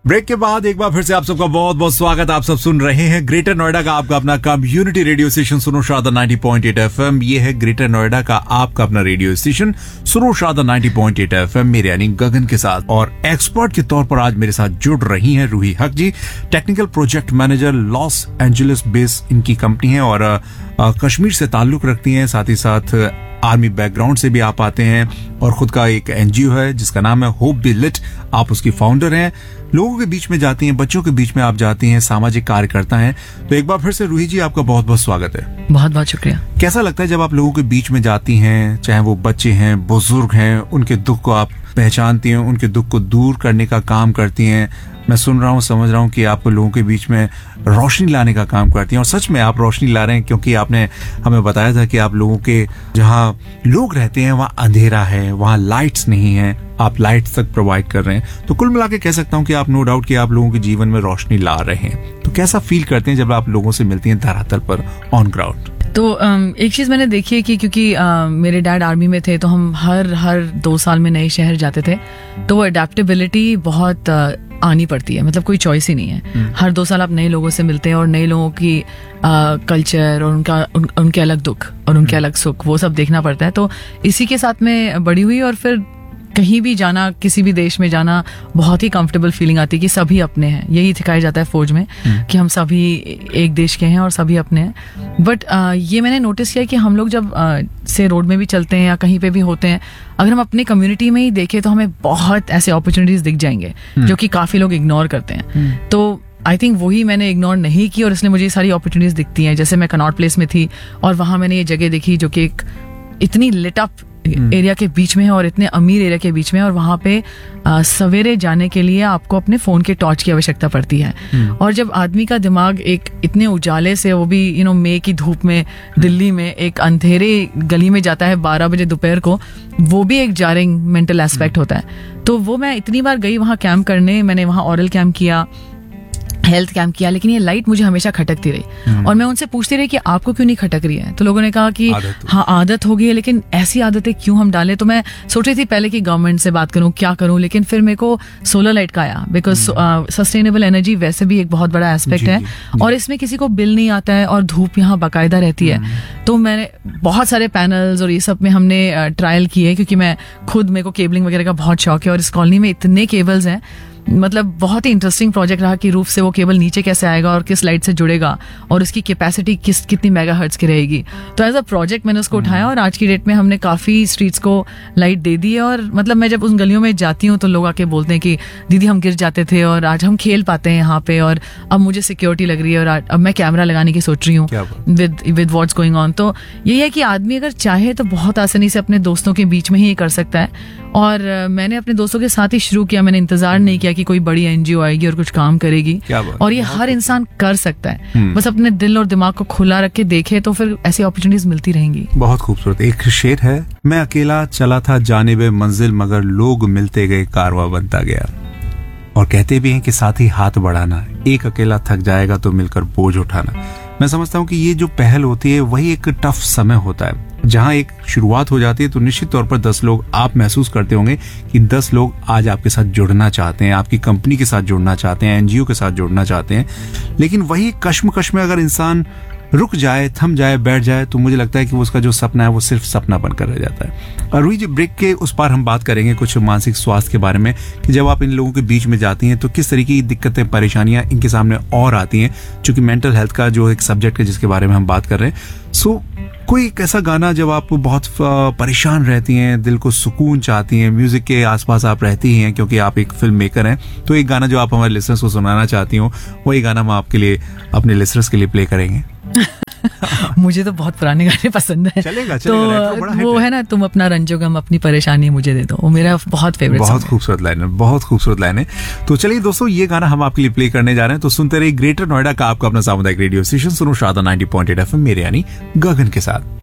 Break के बाद एक बार फिर से आप सबका बहुत बहुत स्वागत। आप सब सुन रहे हैं ग्रेटर नोएडा का आपका अपना कम्युनिटी रेडियो स्टेशन सुनो शारदा 90.8 FM। ये है ग्रेटर नोएडा का आपका अपना रेडियो स्टेशन सुनो शारदा 90.8 FM, मेरे यानी गगन के साथ। और एक्सपर्ट के तौर पर आज मेरे साथ जुड़ रही हैं रूही हक जी, technical project manager, Los Angeles base इनकी कंपनी है और कश्मीर से ताल्लुक रखती हैं। साथ ही साथ आर्मी बैकग्राउंड से भी आप आते हैं और खुद का एक एनजीओ है जिसका नाम है होप बी लिट, आप उसकी फाउंडर हैं। लोगों के बीच में जाती हैं, बच्चों के बीच में आप जाती हैं, सामाजिक कार्यकर्ता हैं। तो एक बार फिर से रूही जी आपका बहुत बहुत स्वागत है। बहुत बहुत शुक्रिया। कैसा लगता है जब आप लोगों के बीच में जाती हैं, चाहे वो बच्चे हैं, बुजुर्ग हैं, उनके दुख को आप पहचानती हैं, उनके दुख को दूर करने का काम करती हैं। मैं सुन रहा हूँ, समझ रहा हूँ कि आप लोगों के बीच में रोशनी लाने का काम करती हैं और सच में आप रोशनी ला रहे हैं, क्योंकि आपने हमें बताया था कि आप लोगों के जहाँ लोग रहते हैं वहाँ अंधेरा है, वहाँ लाइट्स नहीं है, आप लाइट्स तक प्रोवाइड कर रहे हैं। तो कुल मिला के कह सकता हूँ कि आप नो डाउट कि आप लोगों के जीवन में रोशनी ला रहे हैं। तो कैसा फील करते हैं जब आप लोगों से मिलती हैं धरातल पर, ऑन ग्राउंड? तो एक चीज मैंने देखी है कि क्योंकि मेरे डैड आर्मी में थे, तो हम हर 2 साल में नए शहर जाते थे, तो वो अडेप्टेबिलिटी बहुत आनी पड़ती है, मतलब कोई चॉइस ही नहीं है। हर 2 साल आप नए लोगों से मिलते हैं और नए लोगों की कल्चर और उनके अलग दुख और उनके अलग सुख, वो सब देखना पड़ता है। तो इसी के साथ में बड़ी हुई और फिर कहीं भी जाना, किसी भी देश में जाना, बहुत ही कंफर्टेबल फीलिंग आती है कि सभी अपने हैं। यही सिखाया जाता है फौज में कि हम सभी एक देश के हैं और सभी अपने हैं। बट ये मैंने नोटिस किया कि हम लोग जब से रोड में भी चलते हैं या कहीं पे भी होते हैं, अगर हम अपनी कम्युनिटी में ही देखें तो हमें बहुत ऐसे अपॉर्चुनिटीज दिख जाएंगे जो कि काफी लोग इग्नोर करते हैं। तो आई थिंक वही मैंने इग्नोर नहीं की और इसलिए मुझे सारी अपॉर्चुनिटीज दिखती हैं। जैसे मैं कनॉट प्लेस में थी और वहां मैंने ये जगह देखी जो कि एक इतनी लिट अप एरिया के बीच में है और इतने अमीर एरिया के बीच में है, और वहां पे सवेरे जाने के लिए आपको अपने फोन के टॉर्च की आवश्यकता पड़ती है। और जब आदमी का दिमाग एक इतने उजाले से, वो भी मई की धूप में दिल्ली में एक अंधेरे गली में जाता है 12 बजे दोपहर को, वो भी एक जारिंग मेंटल एस्पेक्ट होता है। तो वो मैं इतनी बार गई वहां कैंप करने, मैंने वहां ऑरल कैंप किया, हेल्थ कैंप किया, लेकिन ये लाइट मुझे हमेशा खटकती रही। और मैं उनसे पूछती रही कि आपको क्यों नहीं खटक रही है? तो लोगों ने कहा कि हाँ आदत हो गई है, लेकिन ऐसी आदतें क्यों हम डालें? तो मैं सोच रही थी पहले कि गवर्नमेंट से बात करूं, क्या करूं, लेकिन फिर मेरे को सोलर लाइट का आया, बिकॉज सस्टेनेबल एनर्जी वैसे भी एक बहुत बड़ा एस्पेक्ट है और इसमें किसी को बिल नहीं आता है और धूप यहाँ बाकायदा रहती है। तो मैंने बहुत सारे पैनल्स और ये सब में हमने ट्रायल किए, क्योंकि मैं खुद, मेरे को केबलिंग वगैरह का बहुत शौक है और इस कॉलोनी में इतने केबल्स हैं। मतलब बहुत ही इंटरेस्टिंग प्रोजेक्ट रहा कि रूफ से वो केबल नीचे कैसे आएगा और किस लाइट से जुड़ेगा और उसकी कैपेसिटी कितनी मेगाहर्ट्ज की रहेगी। तो एज अ प्रोजेक्ट मैंने उसको उठाया और आज की डेट में हमने काफी स्ट्रीट्स को लाइट दे दी है। और मतलब मैं जब उन गलियों में जाती हूँ तो लोग आके बोलते हैं कि दीदी हम गिर जाते थे और आज हम खेल पाते हैं यहाँ पे, और अब मुझे सिक्योरिटी लग रही है और अब मैं कैमरा लगाने की सोच रही हूँ विद व्हाट्स गोइंग ऑन। तो यही है कि आदमी अगर चाहे तो बहुत आसानी से अपने दोस्तों के बीच में ही कर सकता है। और मैंने अपने दोस्तों के साथ ही शुरू किया, मैंने इंतजार नहीं किया कि कोई बड़ी एनजीओ आएगी और कुछ काम करेगी। और ये हर इंसान कर सकता है, बस अपने दिल और दिमाग को खुला रख के देखे तो फिर ऐसी अपॉर्चुनिटीज मिलती रहेंगी। बहुत खूबसूरत एक शेर है, मैं अकेला चला था जानिबे मंजिल, मगर लोग मिलते गए कारवां बनता गया। और कहते भी हैं कि साथ ही हाथ बढ़ाना, एक अकेला थक जाएगा तो मिलकर बोझ उठाना। मैं समझता हूँ कि ये जो पहल होती है वही एक टफ समय होता है, जहाँ एक शुरुआत हो जाती है तो निश्चित तौर पर 10 लोग, आप महसूस करते होंगे कि 10 लोग आज आपके साथ जुड़ना चाहते हैं, आपकी कंपनी के साथ जुड़ना चाहते हैं, एनजीओ के साथ जुड़ना चाहते हैं। लेकिन वही कश्मकश में अगर इंसान रुक जाए, थम जाए, बैठ जाए, तो मुझे लगता है कि वो उसका जो सपना है वो सिर्फ सपना बनकर रह जाता है। और रूही जी, ब्रेक के उस पार हम बात करेंगे कुछ मानसिक स्वास्थ्य के बारे में, कि जब आप इन लोगों के बीच में जाती हैं तो किस तरीके की दिक्कतें, परेशानियां इनके सामने और आती हैं, क्योंकि मेंटल हेल्थ का जो एक सब्जेक्ट है जिसके बारे में हम बात कर रहे हैं। सो कोई एक ऐसा गाना जब आप बहुत परेशान रहती हैं, दिल को सुकून चाहती हैं, म्यूजिक के आसपास आप रहती हैं क्योंकि आप एक फिल्म मेकर हैं, तो एक गाना जो आप हमारे लिसनर्स को सुनाना चाहती हो, वही गाना हम आपके लिए, अपने लिसनर्स के लिए प्ले करेंगे। मुझे तो बहुत पुराने गाने पसंद है। चलेगा, तो वो है ना, तुम अपना रंजोगम अपनी परेशानी मुझे दे दो, वो मेरा बहुत फेवरेट। बहुत खूबसूरत लाइन है, बहुत खूबसूरत लाइन है। तो चलिए दोस्तों, ये गाना हम आपके लिए प्ले करने जा रहे हैं, तो सुनते रहिए ग्रेटर नोएडा का आपका अपना सामुदायिक रेडियो स्टेशन सुनो शारदा 90.8 FM, मेरे यानी गगन के साथ।